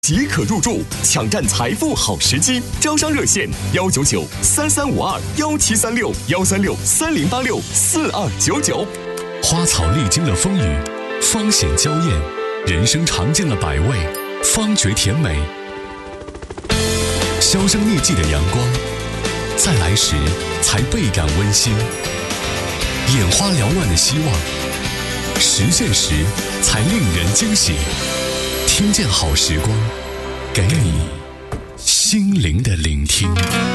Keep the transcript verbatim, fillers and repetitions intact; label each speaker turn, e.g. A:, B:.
A: 即可入住，抢占财富好时机。招商热线：幺九九三三五二幺七三六幺三六三零八六四二九九。
B: 花草历经了风雨，芳显娇艳；人生尝尽了百味，方觉甜美。销声匿迹的阳光，再来时才倍感温馨；眼花缭乱的希望，实现时才令人惊喜。听见好时光，给你心灵的聆听。